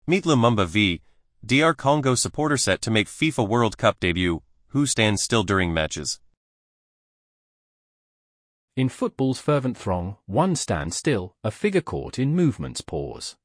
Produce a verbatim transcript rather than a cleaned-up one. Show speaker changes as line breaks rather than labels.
Meet Lumumba v. D R Congo supporter set to make FIFA World Cup debut. Who stands still during matches?
In football's fervent throng, one stands still, a figure caught in movement's pause.